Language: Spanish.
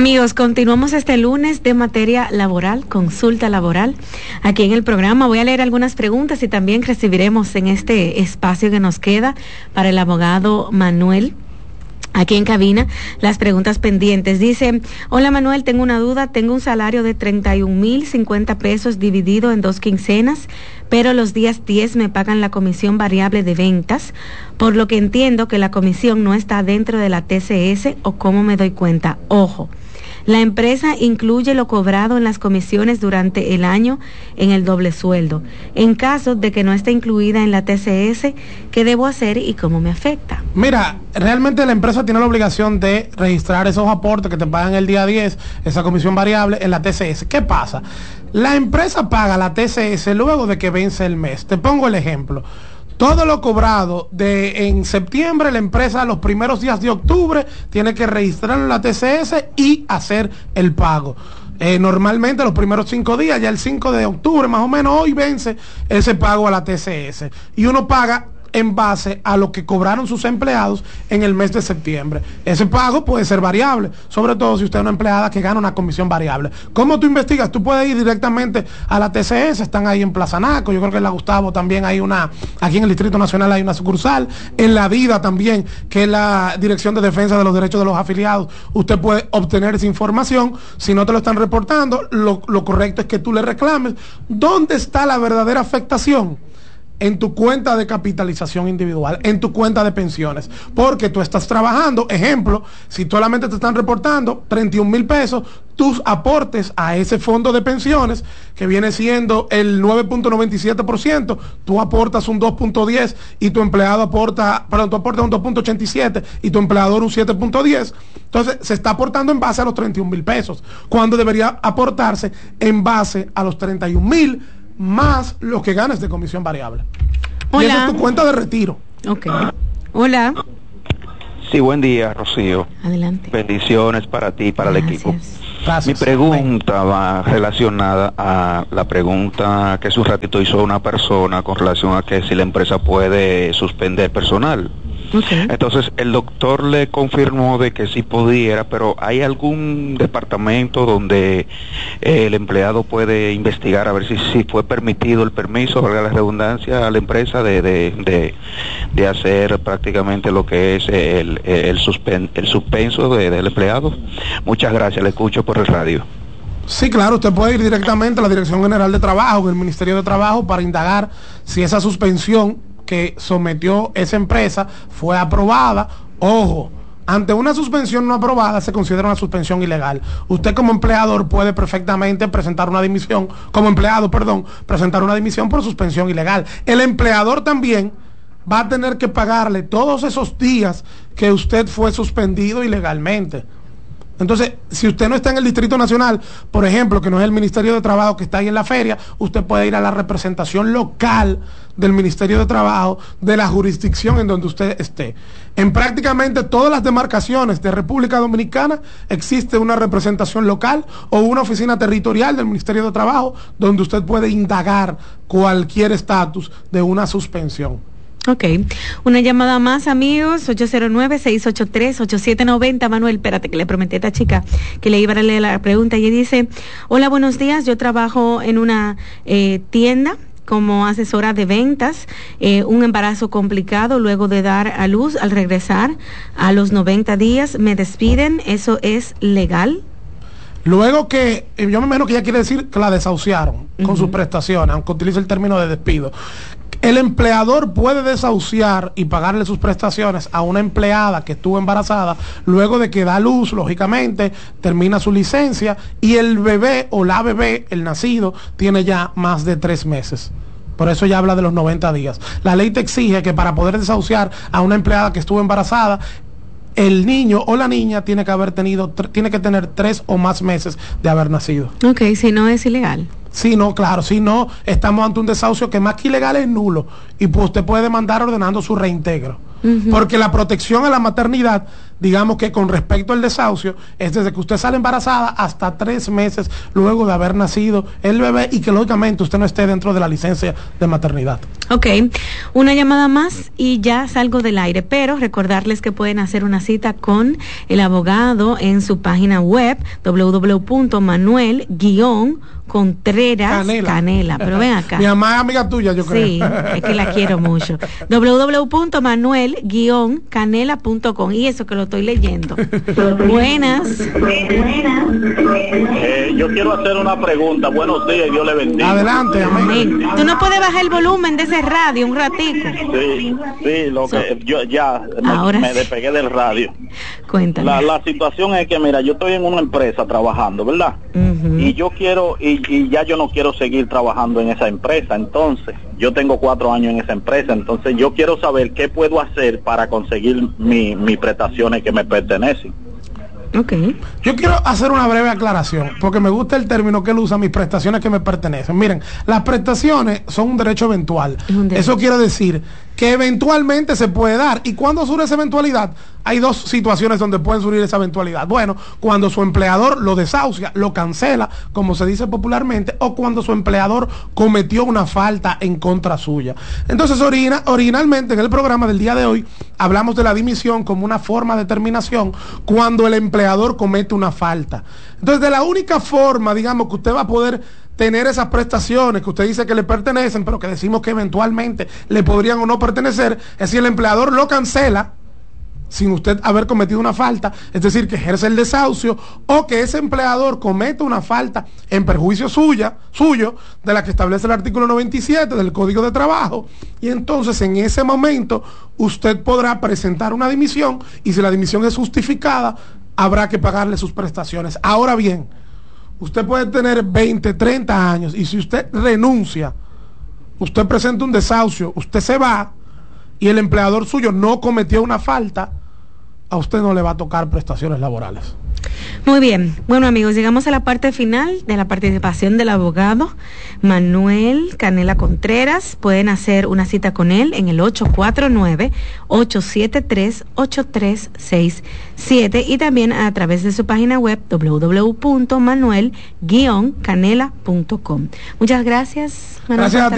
Amigos, continuamos este lunes de materia laboral, consulta laboral. Aquí en el programa voy a leer algunas preguntas y también recibiremos en este espacio que nos queda para el abogado Manuel. Aquí en cabina, las preguntas pendientes. Dice, hola Manuel, tengo una duda, tengo un salario de 31,050 pesos dividido en 2 quincenas, pero los días 10 me pagan la comisión variable de ventas, por lo que entiendo que la comisión no está dentro de la TCS, o cómo me doy cuenta. Ojo, la empresa incluye lo cobrado en las comisiones durante el año en el doble sueldo. En caso de que no esté incluida en la TCS, ¿qué debo hacer y cómo me afecta? Mira, realmente la empresa tiene la obligación de registrar esos aportes que te pagan el día 10, esa comisión variable, en la TCS. ¿Qué pasa? La empresa paga la TCS luego de que vence el mes. Te pongo el ejemplo. Todo lo cobrado en septiembre, la empresa los primeros días de octubre tiene que registrarlo en la TCS y hacer el pago. Normalmente los primeros 5 días, ya el 5 de octubre más o menos, hoy vence ese pago a la TCS. Y uno paga en base a lo que cobraron sus empleados en el mes de septiembre. Ese pago puede ser variable, sobre todo si usted es una empleada que gana una comisión variable. ¿Cómo tú investigas? Tú puedes ir directamente a la TCS, están ahí en Plaza Naco, yo creo que en la Gustavo también hay una, aquí en el Distrito Nacional hay una sucursal, en la DIDA también, que es la Dirección de Defensa de los Derechos de los Afiliados, usted puede obtener esa información. Si no te lo están reportando, lo correcto es que tú le reclames. ¿Dónde está la verdadera afectación? En tu cuenta de capitalización individual, en tu cuenta de pensiones, porque tú estás trabajando. Ejemplo, si solamente te están reportando 31,000 pesos, tus aportes a ese fondo de pensiones, que viene siendo el 9.97%, tú aportas un 2.10 y tu empleado aporta, perdón, tú aportas un 2.87 y tu empleador un 7.10, entonces se está aportando en base a los 31,000 pesos, cuando debería aportarse en base a los 31,000 más lo que ganes de comisión variable. Hola. Y esa es tu cuenta de retiro. Ok. Hola. Sí, buen día, Rocío. Adelante. Bendiciones para ti y para Gracias. el equipo. Gracias. Mi pregunta va relacionada a la pregunta que hace un ratito hizo una persona con relación a que si la empresa puede suspender personal. Okay. Entonces el doctor le confirmó de que sí pudiera, pero ¿hay algún departamento donde el empleado puede investigar a ver si fue permitido el permiso, valga la redundancia, a la empresa de hacer prácticamente lo que es el suspenso del empleado? Muchas gracias, le escucho por el radio. Sí, claro, usted puede ir directamente a la Dirección General de Trabajo, en el Ministerio de Trabajo, para indagar si esa suspensión que sometió esa empresa fue aprobada. Ojo, ante una suspensión no aprobada se considera una suspensión ilegal. Usted como empleador puede perfectamente presentar una dimisión, como empleado, perdón, presentar una dimisión por suspensión ilegal. El empleador también va a tener que pagarle todos esos días que usted fue suspendido ilegalmente. Entonces, si usted no está en el Distrito Nacional, por ejemplo, que no es el Ministerio de Trabajo que está ahí en la feria, usted puede ir a la representación local del Ministerio de Trabajo de la jurisdicción en donde usted esté. En prácticamente todas las demarcaciones de República Dominicana existe una representación local o una oficina territorial del Ministerio de Trabajo donde usted puede indagar cualquier estatus de una suspensión. Ok, una llamada más, amigos, 809-683-8790. Manuel, espérate, que le prometí a esta chica que le iba a leer la pregunta. Y dice, hola, buenos días, yo trabajo en una tienda como asesora de ventas, un embarazo complicado, luego de dar a luz, al regresar a los 90 días me despiden, ¿eso es legal? Luego que, yo me imagino que ella quiere decir que la desahuciaron con sus prestaciones, aunque utilice el término de despido. El empleador puede desahuciar y pagarle sus prestaciones a una empleada que estuvo embarazada luego de que da luz, lógicamente, termina su licencia y el bebé o la bebé, el nacido, tiene ya más de 3 meses. Por eso ya habla de los 90 días. La ley te exige que para poder desahuciar a una empleada que estuvo embarazada, el niño o la niña tiene que tener 3 o más meses de haber nacido. Ok, si no es ilegal. Sí, no, claro, si no, estamos ante un desahucio que más que ilegal es nulo y pues usted puede demandar ordenando su reintegro. Porque la protección a la maternidad, digamos que con respecto al desahucio, es desde que usted sale embarazada hasta 3 meses luego de haber nacido el bebé y que lógicamente usted no esté dentro de la licencia de maternidad. Ok, una llamada más y ya salgo del aire, pero recordarles que pueden hacer una cita con el abogado en su página web www.manuel-contreras Canela, pero ven acá. Mi mamá es amiga tuya, yo creo. Sí, es que la quiero mucho. www.manuel-canela.com, y eso que lo estoy leyendo. Buenas. Yo quiero hacer una pregunta. Buenos días y Dios le bendiga. Adelante, amén. Tú no puedes bajar el volumen de ese radio un ratico. Sí, lo que yo ya me despegué del radio. Cuéntame. La situación es que, mira, yo estoy en una empresa trabajando, ¿verdad? Y yo quiero, y ya yo no quiero seguir trabajando en esa empresa. Entonces, yo tengo 4 años en esa empresa, entonces yo quiero saber qué puedo hacer para conseguir mis prestaciones que me pertenecen. Okay. Yo quiero hacer una breve aclaración, porque me gusta el término que él usa, mis prestaciones que me pertenecen. Miren, las prestaciones son un derecho eventual. Eso quiere decir que eventualmente se puede dar. ¿Y cuándo surge esa eventualidad? Hay 2 situaciones donde pueden surgir esa eventualidad. Bueno, cuando su empleador lo desahucia, lo cancela, como se dice popularmente, o cuando su empleador cometió una falta en contra suya. Entonces, originalmente en el programa del día de hoy, hablamos de la dimisión como una forma de terminación cuando el empleador comete una falta. Entonces, de la única forma, digamos, que usted va a poder tener esas prestaciones que usted dice que le pertenecen, pero que decimos que eventualmente le podrían o no pertenecer, es si el empleador lo cancela sin usted haber cometido una falta, es decir, que ejerce el desahucio, o que ese empleador cometa una falta en perjuicio suyo, de la que establece el artículo 97 del Código de Trabajo, y entonces en ese momento usted podrá presentar una dimisión, y si la dimisión es justificada, habrá que pagarle sus prestaciones. Ahora bien, usted puede tener 20, 30 años, y si usted renuncia, usted presenta un desahucio, usted se va, y el empleador suyo no cometió una falta, a usted no le va a tocar prestaciones laborales. Muy bien, bueno amigos, llegamos a la parte final de la participación del abogado Manuel Canela Contreras. Pueden hacer una cita con él en el 849-873-8367 y también a través de su página web www.manuel-canela.com. Muchas gracias, Manuel. Gracias a ti.